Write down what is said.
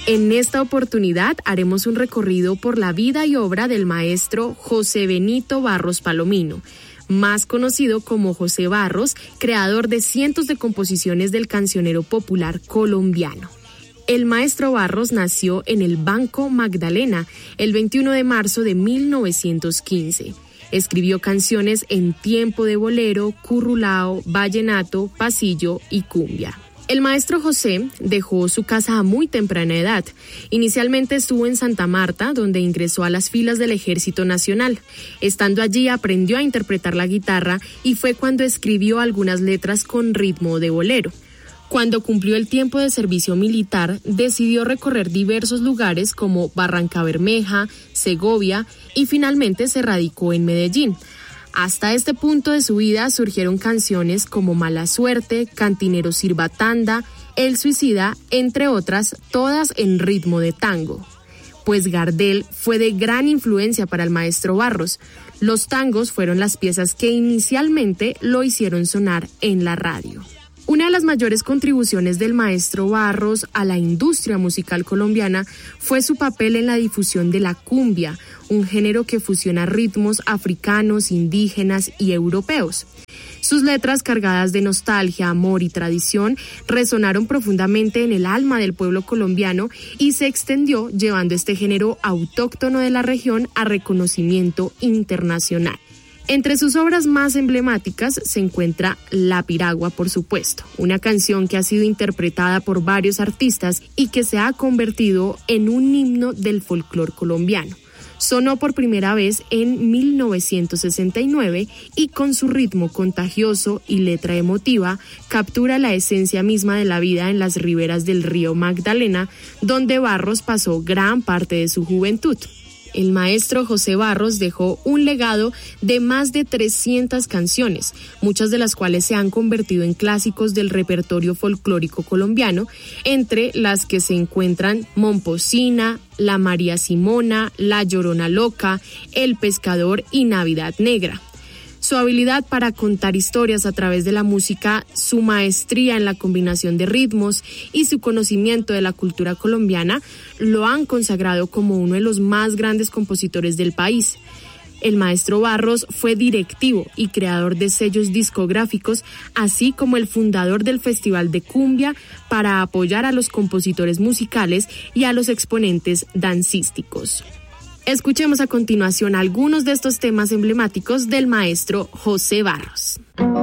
En esta oportunidad haremos un recorrido por la vida y obra del maestro José Benito Barros Palomino, más conocido como José Barros, creador de cientos de composiciones del cancionero popular colombiano. El maestro Barros nació en el Banco Magdalena el 21 de marzo de 1915. Escribió canciones en tiempo de bolero, currulao, vallenato, pasillo y cumbia. El maestro José dejó su casa a muy temprana edad. Inicialmente estuvo en Santa Marta, donde ingresó a las filas del Ejército Nacional. Estando allí aprendió a interpretar la guitarra y fue cuando escribió algunas letras con ritmo de bolero. Cuando cumplió el tiempo de servicio militar, decidió recorrer diversos lugares como Barrancabermeja, Segovia y finalmente se radicó en Medellín. Hasta este punto de su vida surgieron canciones como Mala Suerte, Cantinero Sirva Tanda, El Suicida, entre otras, todas en ritmo de tango. Pues Gardel fue de gran influencia para el maestro Barros. Los tangos fueron las piezas que inicialmente lo hicieron sonar en la radio. Una de las mayores contribuciones del maestro Barros a la industria musical colombiana fue su papel en la difusión de la cumbia, un género que fusiona ritmos africanos, indígenas y europeos. Sus letras cargadas de nostalgia, amor y tradición resonaron profundamente en el alma del pueblo colombiano y se extendió llevando este género autóctono de la región a reconocimiento internacional. Entre sus obras más emblemáticas se encuentra La Piragua, por supuesto, una canción que ha sido interpretada por varios artistas y que se ha convertido en un himno del folclore colombiano. Sonó por primera vez en 1969 y con su ritmo contagioso y letra emotiva captura la esencia misma de la vida en las riberas del río Magdalena, donde Barros pasó gran parte de su juventud. El maestro José Barros dejó un legado de más de 300 canciones, muchas de las cuales se han convertido en clásicos del repertorio folclórico colombiano, entre las que se encuentran Momposina, La María Simona, La Llorona Loca, El Pescador y Navidad Negra. Su habilidad para contar historias a través de la música, su maestría en la combinación de ritmos y su conocimiento de la cultura colombiana lo han consagrado como uno de los más grandes compositores del país. El maestro Barros fue directivo y creador de sellos discográficos, así como el fundador del Festival de Cumbia para apoyar a los compositores musicales y a los exponentes dancísticos. Escuchemos a continuación algunos de estos temas emblemáticos del maestro José Barros.